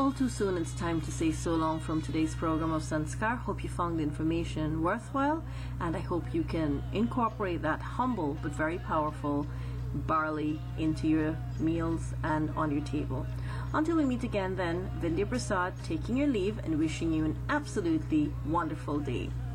all too soon it's time to say so long from today's program of Sanskar. Hope you found the information worthwhile, and I hope you can incorporate that humble but very powerful barley into your meals and on your table. Until we meet again then, Vindhya Prasad taking your leave and wishing you an absolutely wonderful day.